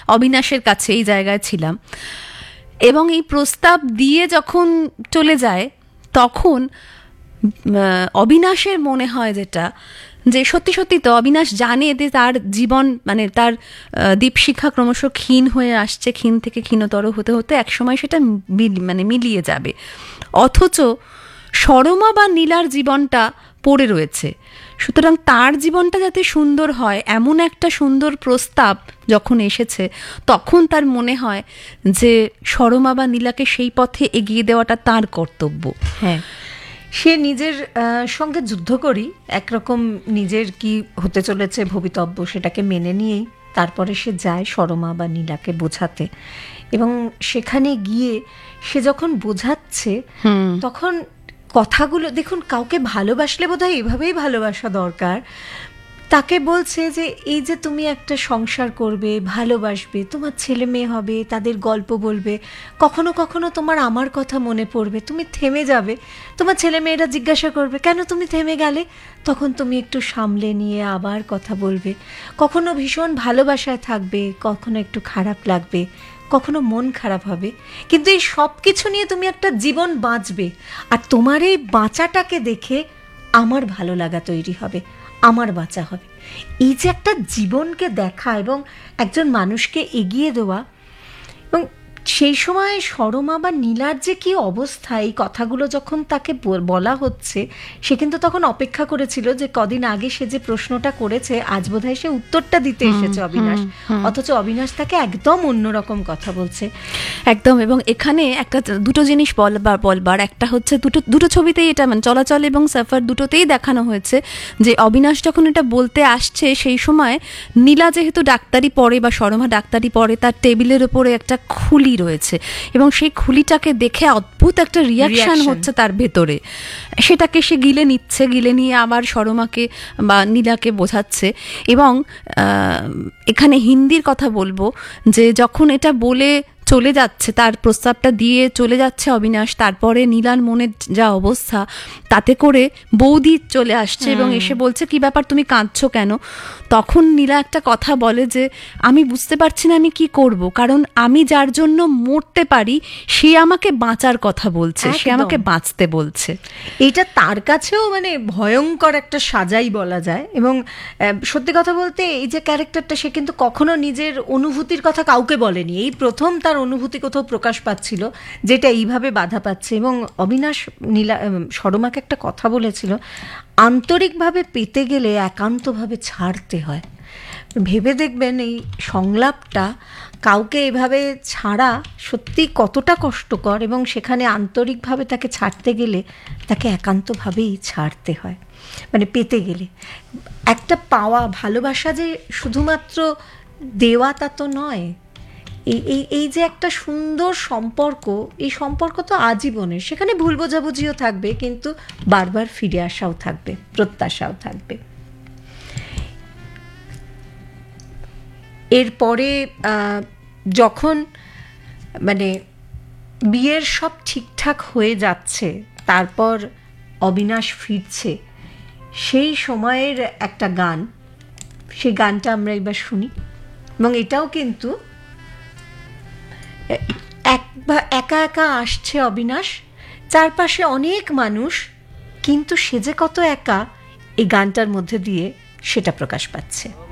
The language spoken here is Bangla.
অবিনাশের কাছে এই জায়গায় ছিলাম, এবং এই প্রস্তাব দিয়ে যখন চলে যায় তখন অবিনাশের মনে হয় যেটা, যে সত্যি সত্যি তো অবিনাশ জানে যে তার জীবন, মানে তার দীপশিখা ক্রমশ ক্ষীণ হয়ে আসছে, ক্ষীণ থেকে ক্ষীণতর হতে হতে একসময় সেটা মিলিয়ে যাবে, অথচ সরমা বা নীলার জীবনটা পড়ে রয়েছে। সুতরাং তার জীবনটা যাতে সুন্দর হয় এমন একটা সুন্দর প্রস্তাব যখন এসেছে, তখন তার মনে হয় যে সরমা বা নীলাকে সেই পথে এগিয়ে দেওয়াটা তার কর্তব্য। হ্যাঁ, সে নিজের সঙ্গে যুদ্ধ করি, একরকম নিজের কি হতে চলেছে ভবিতব্য সেটাকে মেনে নিয়েই তারপরে সে যায় সরমা বা নীলাকে বোঝাতে। এবং সেখানে গিয়ে সে যখন বোঝাচ্ছে তখন কথাগুলো দেখুন, কাউকে ভালোবাসলে বোধহয় এভাবেই ভালোবাসা দরকার। তাকে বলছে যে এই যে তুমি একটা সংসার করবে, ভালোবাসবে, তোমার ছেলে মেয়ে হবে, তাদের গল্প বলবে, কখনো কখনো তোমার আমার কথা মনে পড়বে, তুমি থেমে যাবে, তোমার ছেলে মেয়েরা জিজ্ঞাসা করবে কেন তুমি থেমে গেলে, তখন তুমি একটু সামলে নিয়ে আবার কথা বলবে, কখনো ভীষণ ভালোবাসায় থাকবে, কখনো একটু খারাপ লাগবে, কখনো মন খারাপ হবে, কিন্তু এই সব কিছু নিয়ে তুমি একটা জীবন বাঁচবে, আর তোমার এই বাঁচাটাকে দেখে আমার ভালো লাগা তৈরি হবে, আমার বাঁচা হবে। এই যে একটা জীবনকে দেখা এবং একজন মানুষকে এগিয়ে দেওয়া, এবং সেই সময় সরমা বা নীলার যে কি অবস্থা, এই কথাগুলো যখন তাকে বলা হচ্ছে, সে কিন্তু তখন অপেক্ষা করেছিল যে কদিন আগে সে যে প্রশ্নটা করেছে আজ বোধহয় সে উত্তরটা দিতে এসেছে অবিনাশ, অথচ অবিনাশ তাকে একদম অন্যরকম কথা বলছে। একদম। এবং এখানে একটা দুটো জিনিস বলবার, একটা হচ্ছে দুটো ছবিতেই এটা মানে চলাচল এবং সাফার দুটোতেই দেখানো হয়েছে যে অবিনাশ যখন এটা বলতে আসছে সেই সময় নীলা যেহেতু ডাক্তারি পড়ে বা সরমা ডাক্তারি পড়ে, তার টেবিলের ওপরে একটা খুলি রয়েছে এবং সেই খুলিটাকে দেখে অদ্ভুত একটা রিয়াকশন হচ্ছে তার ভেতরে, সেটাকে সে গিলে নিচ্ছে, গিলে নিয়ে আবার সরমাকে বা নীলাকে বোঝাচ্ছে। এবং এখানে হিন্দির কথা বলবো যে যখন এটা বলে চলে যাচ্ছে, তার প্রস্তাবটা দিয়ে চলে যাচ্ছে অবিনাশ, তারপরে নীলার মনের যা অবস্থা, তাতে করে বৌদি চলে আসছে এবং এসে বলছে কি ব্যাপার তুমি কাঁদছো কেন, তখন নীলা একটা কথা বলে যে আমি বুঝতে পারছি না আমি কি করব, কারণ আমি যার জন্য মরতে পারি সে আমাকে বাঁচার কথা বলছে, সে আমাকে বাঁচতে বলছে। এটা তার কাছেও মানে ভয়ঙ্কর একটা সাজাই বলা যায়। এবং সত্যি কথা বলতে এই যে ক্যারেক্টারটা, সে কিন্তু কখনো নিজের অনুভূতির কথা কাউকে বলেনি, এই প্রথম তার অনুভূতি কোথাও প্রকাশ পাচ্ছিল যেটা এইভাবে বাধা পাচ্ছে। এবং অবিনাশ নীলা সরমাকে একটা কথা বলেছিল, আন্তরিকভাবে পেতে গেলে একান্তভাবে ছাড়তে হয়। ভেবে দেখবেন এই সংলাপটা, কাউকে এভাবে ছাড়া সত্যি কতটা কষ্টকর, এবং সেখানে আন্তরিকভাবে তাকে ছাড়তে গেলে তাকে একান্তভাবেই ছাড়তে হয়, মানে পেতে গেলে। একটা পাওয়া ভালোবাসা যে শুধুমাত্র দেওয়া তা তো নয়, এই যে একটা সুন্দর সম্পর্ক, এই সম্পর্ক তো আজীবনের, সেখানে ভুল বোঝাবুঝিও থাকবে কিন্তু বারবার ফিরে আসাও থাকবে, প্রত্যাশাও থাকবে। এরপরে যখন মানে বিয়ের সব ঠিকঠাক হয়ে যাচ্ছে, তারপর অবিনাশ ফিরছে, সেই সময়ের একটা গান, সেই গানটা আমরা এবার শুনি। এবং এটাও কিন্তু একা একা আসছে অবিনাশ, চারপাশে অনেক মানুষ, কিন্তু সে যে কত একা এই গানটার মধ্যে দিয়ে সেটা প্রকাশ পাচ্ছে।